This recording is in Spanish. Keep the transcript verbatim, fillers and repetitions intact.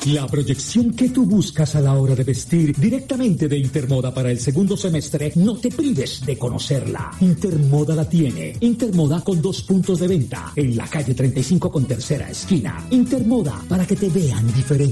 La proyección que tú buscas a la hora de vestir directamente de Intermoda para el segundo semestre, no te prives de conocerla. Intermoda la tiene. Intermoda con dos puntos de venta en la calle treinta y cinco con tercera esquina. Intermoda para que te vean diferente.